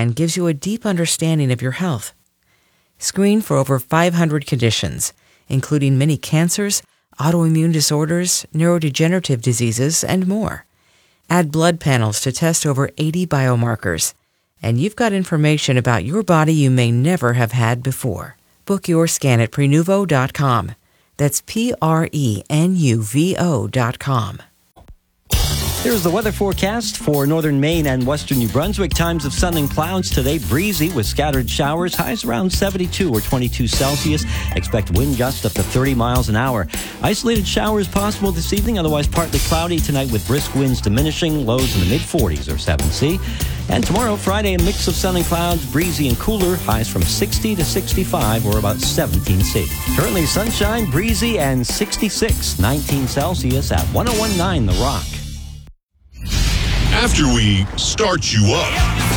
Scan gives you a deep understanding of your health. Screen for over 500 conditions, including many cancers, autoimmune disorders, neurodegenerative diseases, and more. Add blood panels to test over 80 biomarkers. And you've got information about your body you may never have had before. Book your scan at Prenuvo.com. That's Prenuvo.com. Here's the weather forecast for northern Maine and western New Brunswick. Times of sun and clouds today. Breezy with scattered showers. Highs around 72 or 22 Celsius. Expect wind gusts up to 30 miles an hour. Isolated showers possible this evening. Otherwise partly cloudy tonight with brisk winds diminishing. Lows in the mid-40s or 7C. And tomorrow, Friday, a mix of sun and clouds. Breezy and cooler. Highs from 60 to 65 or about 17C. Currently sunshine, breezy, and 66. 19 Celsius at 101.9 The Rock. After we start you up,